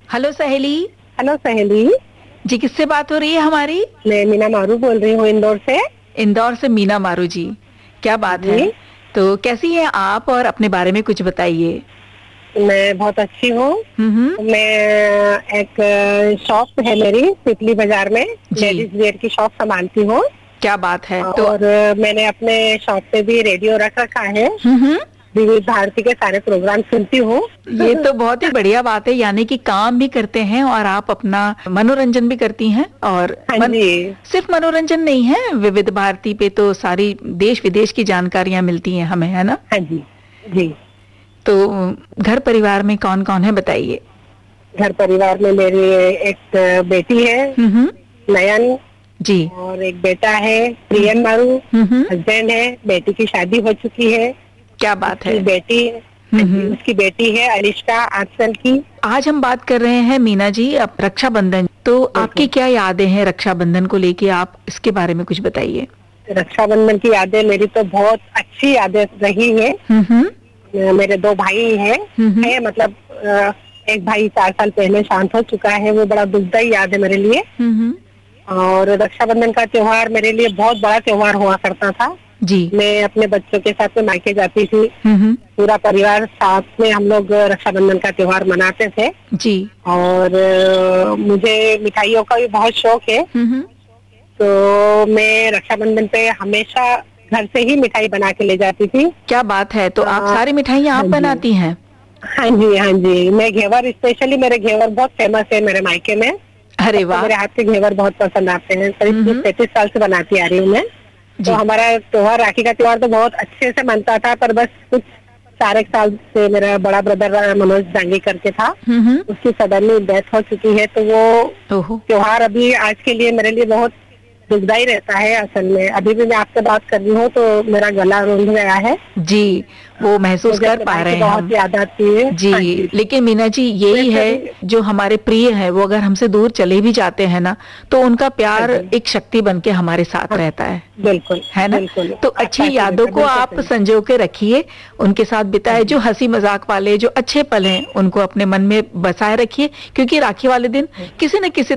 Hello सहेली। Hello सहेली। जी, किससे बात हो रही है हमारी? मैं मीना मारू बोल रही हूँ इंदौर से। इंदौर से मीना मारू जी, क्या बात है। जी, तो कैसी हैं आप और अपने बारे में कुछ बताइए। मैं बहुत अच्छी हूँ। हम्म। मैं एक शॉप है मेरी तितली बाजार में, जी, लेडीज वेयर की शॉप संभालती हूँ। क्या बात है। तो और मैंने अपने शॉप पे भी रेडियो रख रखा है। हम्म, विविध भारती के सारे प्रोग्राम सुनती हूँ। ये तो बहुत ही बढ़िया बात है, यानी कि काम भी करते हैं और आप अपना मनोरंजन भी करती हैं। और हाँ जी। सिर्फ मनोरंजन नहीं है, विविध भारती पे तो सारी देश विदेश की जानकारियां मिलती हैं हमें, है ना? हाँ जी। जी। तो घर परिवार में कौन कौन है बताइए। घर परिवार में मेरी एक बेटी है, हम्म। नयन। जी। और एक बेटा है, प्रियन मारू। हम्म। हस्बैंड है, बेटी की शादी हो चुकी है। क्या बात है। उसकी बेटी, हाँ जी, हम्म। उसकी बेटी है अलिश्का, 8 साल की। आज हम बात कर रहे हैं मीना जी, अब रक्षाबंधन, तो आपकी बिल्कुल। क्या यादें हैं रक्षाबंधन को लेके, आप इसके बारे में कुछ बताइए। रक्षाबंधन की यादें मेरी तो बहुत अच्छी यादें रही है। हम्म। मेरे 2 भाई हैं। हम्म। मतलब एक भाई 4 साल पहले शांत हो चुका है, वो बड़ा दुखदाई याद है मेरे लिए। हम्म। और रक्षाबंधन का त्योहार मेरे लिए बहुत बड़ा त्योहार हुआ करता था। जी। मैं अपने बच्चों के साथ में मायके जाती थी। हम्म। पूरा परिवार साथ में हम लोग रक्षाबंधन का त्योहार मनाते थे। जी। और मुझे मिठाइयों का भी बहुत शौक है। हम्म। तो मैं रक्षाबंधन पे हमेशा घर से ही मिठाई बना के ले जाती थी। क्या बात है, तो आप सारी मिठाइयाँ हाँ आप जी। बनाती हैं? हाँ जी, हाँ जी, मैं घेवर, स्पेशली मेरे घेवर बहुत फेमस है मेरे मायके में। अरे सबको वाह। मेरे हाथ के घेवर बहुत पसंद आते हैं। करीब हम्म। 35 साल से बनाती आ रही हूँ मैं। तो जी। हमारा त्योहार, राखी का त्योहार तो बहुत अच्छे से मनता था, पर बस कुछ 4 एक साल से मेरा बड़ा ब्रदर मनोज डांगी करके था, हम्म। उसकी सडनली डेथ हो चुकी है। तो वो ओहो। त्योहार अभी आज के लिए मेरे लिए बहुत दुखदाई रहता है। असल में अभी भी मैं आपसे बात कर रही हूँ तो मेरा गला रूंध गया है। जी, वो महसूस मुझे कर अपने पा भाई रहे की हैं बहुत हम। याद आती है। हाँ जी, जी। लेकिन मीना जी यही वैसे है, भी। जो हमारे प्रिय है वो अगर हमसे दूर चले भी जाते हैं ना, तो उनका हाँ प्यार जी। एक शक्ति बन के हमारे साथ हाँ, रहता बिल्कुल। है ना? बिल्कुल तो आप अच्छी साथी यादों रहता, को बिल्कुल आप सही। संजो के रखिए, उनके साथ हाँ बिताए जो जी। हंसी मजाक वाले जो अच्छे पल हैं उनको अपने मन में बसाए रखिए, क्योंकि राखी वाले दिन किसी न किसी